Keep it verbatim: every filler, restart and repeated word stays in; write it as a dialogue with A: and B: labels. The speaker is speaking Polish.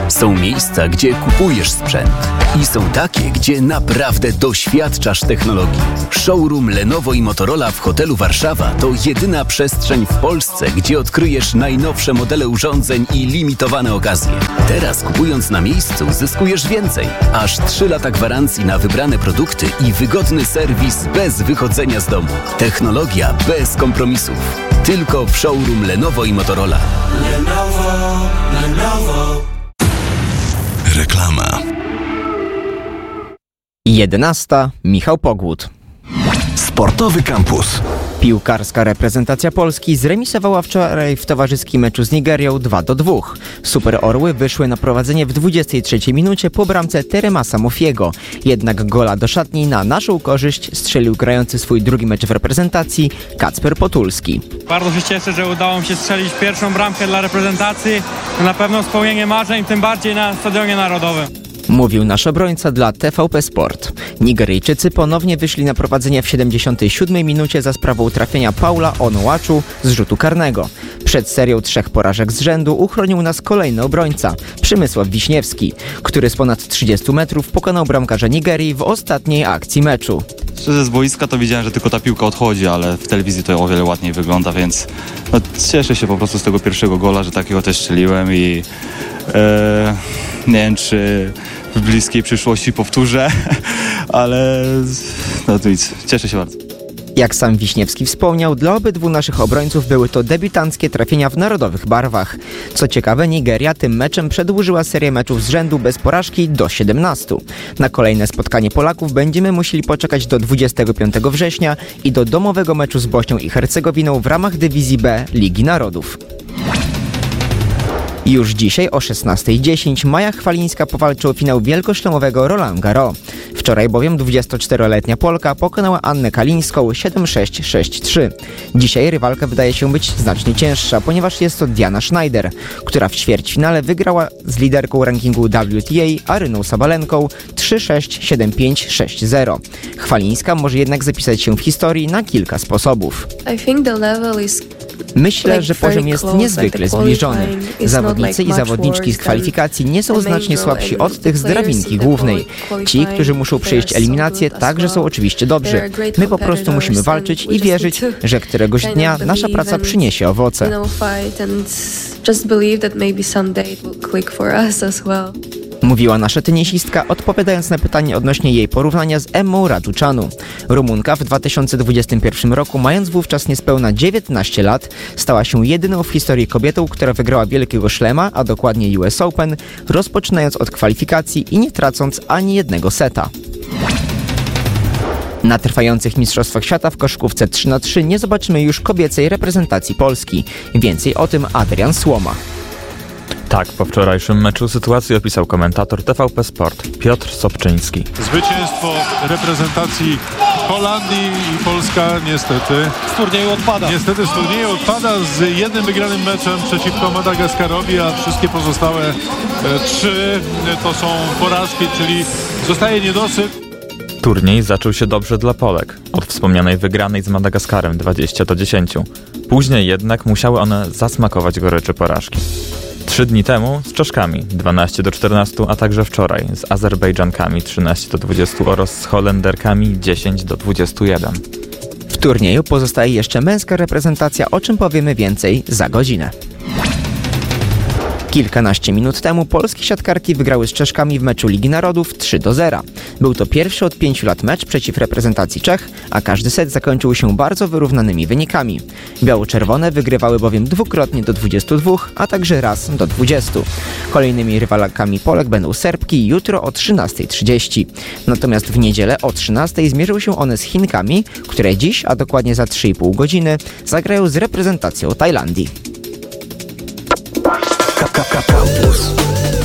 A: Są miejsca, gdzie kupujesz sprzęt i są takie, gdzie naprawdę doświadczasz technologii. Showroom Lenovo i Motorola w hotelu Warszawa to jedyna przestrzeń w Polsce, gdzie odkryjesz najnowsze modele urządzeń i limitowane okazje. Teraz kupując na miejscu zyskujesz więcej. Aż trzy lata gwarancji na wybrane produkty i wygodny serwis bez wychodzenia z domu. Technologia bez kompromisów. Tylko w showroom Lenovo i Motorola.
B: Lenovo, Lenovo.
C: Reklama.
D: jedenasta. Michał Pogłód.
C: Sportowy Campus.
D: Piłkarska reprezentacja Polski zremisowała wczoraj w towarzyskim meczu z Nigerią dwa do dwóch. Super Orły wyszły na prowadzenie w dwudziestej trzeciej minucie po bramce Teremasa Mofiego. Jednak gola do szatni na naszą korzyść strzelił grający swój drugi mecz w reprezentacji Kacper Potulski.
E: Bardzo się cieszę, że udało mi się strzelić pierwszą bramkę dla reprezentacji. Na pewno spełnienie marzeń, tym bardziej na Stadionie Narodowym.
D: Mówił nasz obrońca dla T V P Sport. Nigeryjczycy ponownie wyszli na prowadzenie w siedemdziesiątej siódmej minucie za sprawą trafienia Paula Onuachu z rzutu karnego. Przed serią trzech porażek z rzędu uchronił nas kolejny obrońca, Przemysław Wiśniewski, który z ponad trzydziestu metrów pokonał bramkarza Nigerii w ostatniej akcji meczu.
F: Szczerze, z boiska to widziałem, że tylko ta piłka odchodzi, ale w telewizji to o wiele ładniej wygląda, więc no, cieszę się po prostu z tego pierwszego gola, że takiego też strzeliłem i e, nie wiem, czy w bliskiej przyszłości powtórzę, ale no to nic, cieszę się bardzo.
D: Jak sam Wiśniewski wspomniał, dla obydwu naszych obrońców były to debiutanckie trafienia w narodowych barwach. Co ciekawe, Nigeria tym meczem przedłużyła serię meczów z rzędu bez porażki do siedemnastu. Na kolejne spotkanie Polaków będziemy musieli poczekać do dwudziestego piątego września i do domowego meczu z Bośnią i Hercegowiną w ramach dywizji B Ligi Narodów. Już dzisiaj o szesnastej dziesięć Maja Chwalińska powalczy o finał wielkoszlemowego Roland Garros. Wczoraj bowiem dwudziestoczteroletnia Polka pokonała Annę Kalińską siedem sześć sześć trzy. Dzisiaj rywalka wydaje się być znacznie cięższa, ponieważ jest to Diana Schneider, która w ćwierćfinale wygrała z liderką rankingu W T A Aryną Sabalenką trzy sześć siedem pięć sześć zero. Chwalińska może jednak zapisać się w historii na kilka sposobów.
G: I think the level is
D: Myślę, że poziom jest niezwykle zbliżony. Zawodnicy i zawodniczki z kwalifikacji nie są znacznie słabsi od tych z drabinki głównej. Ci, którzy muszą przejść eliminację, także są oczywiście dobrzy. My po prostu musimy walczyć i wierzyć, że któregoś dnia nasza praca przyniesie owoce. Mówiła nasza tenisistka, odpowiadając na pytanie odnośnie jej porównania z Emmą Raducanu. Rumunka w dwa tysiące dwudziestym pierwszym roku, mając wówczas niespełna dziewiętnaście lat, stała się jedyną w historii kobietą, która wygrała Wielkiego Szlema, a dokładnie U S Open, rozpoczynając od kwalifikacji i nie tracąc ani jednego seta. Na trwających Mistrzostwach Świata w koszykówce trzy na trzy nie zobaczymy już kobiecej reprezentacji Polski. Więcej o tym Adrian Słoma.
H: Tak, po wczorajszym meczu sytuację opisał komentator T V P Sport Piotr Sobczyński.
I: Zwycięstwo reprezentacji Holandii i Polska niestety
E: Z turnieju odpada.
I: Niestety z turnieju odpada z jednym wygranym meczem przeciwko Madagaskarowi, a wszystkie pozostałe e, trzy to są porażki, czyli zostaje niedosyt.
H: Turniej zaczął się dobrze dla Polek, od wspomnianej wygranej z Madagaskarem dwadzieścia do dziesięciu. Później jednak musiały one zasmakować goryczy porażki. Trzy dni temu z Czeszkami dwanaście do czternastu, a także wczoraj z Azerbejdżankami trzynaście do dwudziestu oraz z Holenderkami dziesięć do dwudziestu jeden.
D: W turnieju pozostaje jeszcze męska reprezentacja, o czym powiemy więcej za godzinę. Kilkanaście minut temu polskie siatkarki wygrały z Czeszkami w meczu Ligi Narodów trzy do zera. Był to pierwszy od pięciu lat mecz przeciw reprezentacji Czech, a każdy set zakończył się bardzo wyrównanymi wynikami. Biało-czerwone wygrywały bowiem dwukrotnie do dwudziestu dwóch, a także raz do dwudziestu. Kolejnymi rywalkami Polek będą Serbki jutro o trzynastej trzydzieści. Natomiast w niedzielę o trzynastej zmierzą się one z Chinkami, które dziś, a dokładnie za trzy i pół godziny, zagrają z reprezentacją Tajlandii.
C: Campus.